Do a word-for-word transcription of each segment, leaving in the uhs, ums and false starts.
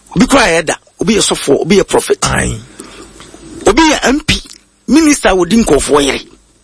Obi kwa eda, obi ye sofo, obi ye prophet. Aye. Obi ye M P, minister wodi nkofo yere.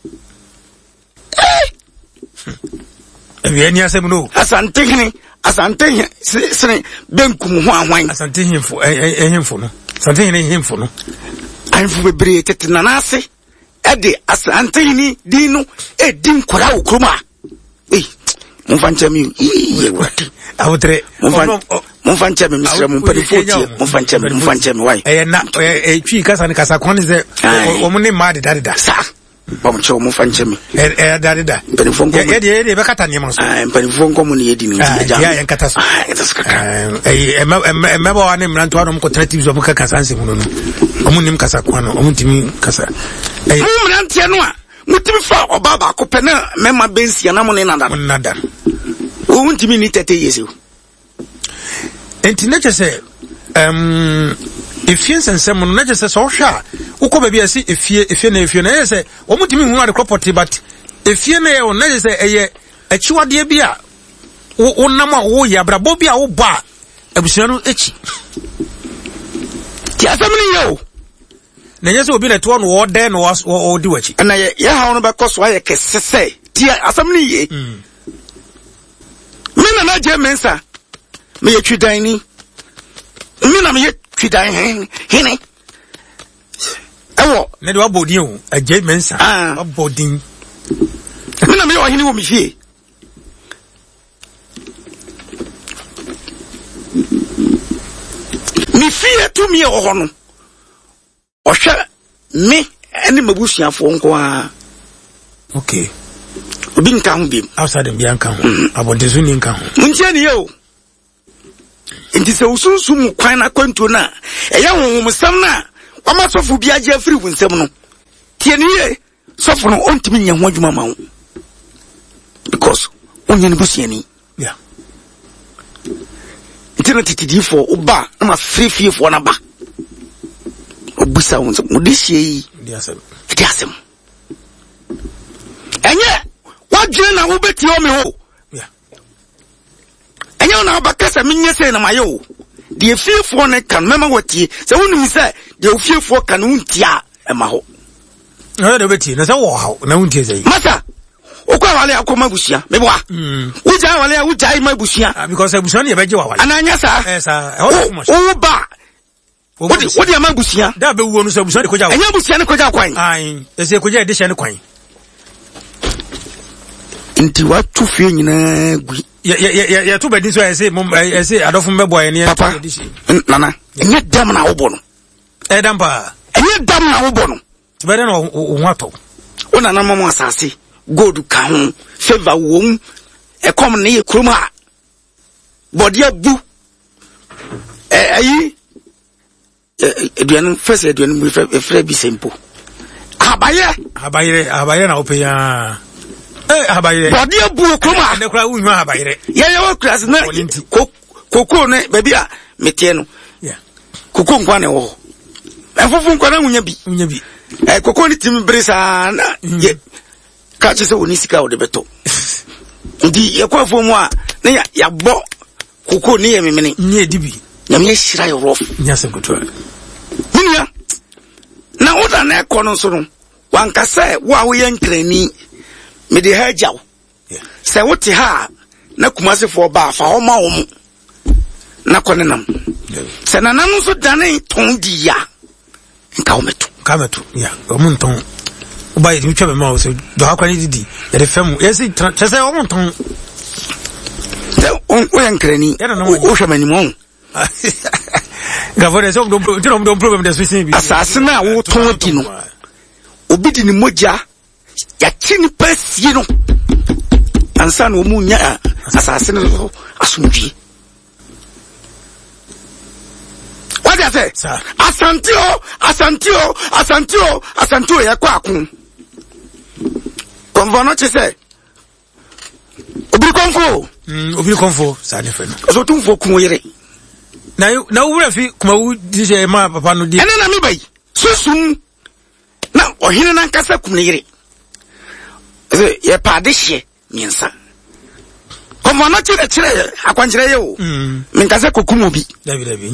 Eh. Ebi eni asem no. Asante hene, asante sene benkum ho anwan. Asante hemfo, eh hemfo no. Asante hene hemfo no. Anfu bebre tete nanase. Ede asante hene di no e di nkora wo kroma. Eh. Mfancha mi. Awotre. Mfancha mi misra mu padi forty. Mfancha mi, mfancha mi why? Eh na eh twi kasa ni kasa kwani ze omo ne ma de dada. Sa. Bom cho mfancha mi. Eh eh dada. Padi fonko. Eh de de be kata ne ma so. Ah, padi fonko mu ne yedi ni. Ya ya kata so. Ah, kata so kaka. Eh eh me ba wane mranto ado mo contractive mo kaka sanse mu no. Omo nim kasa kwano, omo timi kasa. Eh mu mrantie no a mutimi fa obaba ko pena mema bensia na mo ne nada. Nada. O untimi ni thirty years o. Enti na chese um efie nsensem no na chese so hwa ukọ ba bia si efie efie na efie na yese o mutimi hu ade property but efie na ye o na chese eye achiwade bia wo nam a wo ya brabo bia wo ba abusua no echi ti asem ni yo na yese obi na to no wo den no wo di wachi na ye ye ha no be koso aye kesese ti asem ni ye me na na je mensa me ye twidan ni me na me ye twidan hene ewo ne do abodin o aje mensa abodin me na me yo hene wo me fie mi fie tu mi o hono o hwe me ene mabusuafo nko a okay obi nka ho biem outside dem bianka ho abondezu ni nka ho muntie ni yo enti se usunsum kwan na kwanto na eya honhom sam na kwama sofu bia je afiri wunsam no tie ni ye sofu no ontimi nya ho adwuma ma ho because onye ne busuani yeah internet tidi for oba na ma free free for na ba obusa wunsam mo dihie diasem diasem enye wadwene na wo beti o me ho yeah enye na bakasa minye se na mayo de efiefo ne kan mema watie se wonu se de efiefo kan untia ema ho na de beti na se wo ha na untie sei masa okwa wale akoma busia meboa mm uja wale uja ima busia because abusia ne beje wa wale ananya sa eh sa o ba wodi wodi ama busia da be wo no se abusia ne koja wa enya busia ne koja kwan ai ese koja de hye ne kwan nti watu fie nyina gui ya ya ya ya to bedi so ese mom ese adofo mbebo ye ne papa nana enye dam na wobo no e dam pa enye dam na wobo no tibere no ho ato ona na mama asase gold ka ho favor wom e kom ne ye kroma bodia bu eh ayi eduan first eduan mu frɛ bi sempo abaye abaye abaye na opeya eh abaye bodia bu kroma ne kra unwa abaye ye ye wo class na koko ne baby a metie no yeah koko nkwa ne wo enfofu nkwa na unya bi unya bi eh koko ni tim brisa na ye ka che se woni sika wo de beto ndi ye kwa fo mu a na ya ya bo koko ni ye memene nye dibi nyame hira yo rof nya se goto dunia na oda na ekọ no so no wanka se wo a wo ye nkrani me de ha jaw se wo te ha na kumase fo ba fa ho ma wo mu na kọ ne nam se na nam so dane ton di ya nka wo metu ka metu ya o mu nton o ba yi twa be ma o se do ha kwa ni didi ya de fam yesi se o mu nton se o ye nkrani o hwe mani mo gavore so do do do problem de switching bi asase na wo ton di no obi di ni moja ya chini pasie no ansa na omu nya asase no asumdwi what I say asantio asantio asantio asantio ya kwa akun konvo no che say obi konfo mm obi konfo sa ne fe no so tumfo kun yire na na wura fi kuma wu dije ma papa no di ene na mi bai susum na ohine na nkasa kun yire ze ye pa de hye miensa konvo no che de kire akwankyere ye o mm nkasa kokumo bi dabi dabi